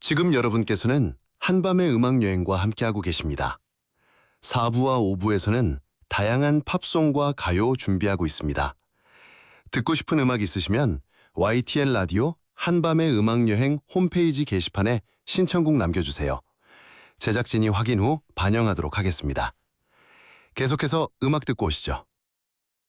지금 여러분께서는 한밤의 음악여행과 함께하고 계십니다. 4부와 5부에서는 다양한 팝송과 가요 준비하고 있습니다. 듣고 싶은 음악 있으시면 YTN 라디오 한밤의 음악여행 홈페이지 게시판에 신청곡 남겨주세요. 제작진이 확인 후 반영하도록 하겠습니다. 계속해서 음악 듣고 오시죠.